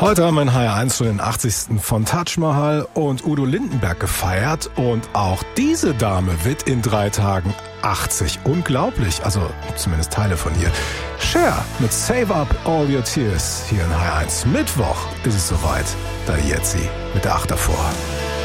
Heute haben wir in HR1 schon den 80. von Taj Mahal und Udo Lindenberg gefeiert. Und auch diese Dame wird in 3 Tagen 80. Unglaublich, also zumindest Teile von ihr. Cher mit Save Up All Your Tears hier in HR1. Mittwoch ist es soweit. Da jetzt sie mit der 8 davor.